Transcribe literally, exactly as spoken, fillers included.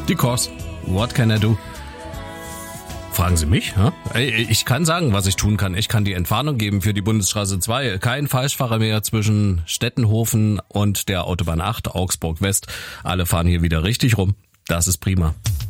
Die Kurs. What can I do? Fragen Sie mich? Hä? Ich kann sagen, was ich tun kann. Ich kann die Entwarnung geben für die Bundesstraße zwei. Kein Falschfahrer mehr zwischen Stettenhofen und der Autobahn acht, Augsburg West. Alle fahren hier wieder richtig rum. Das ist prima.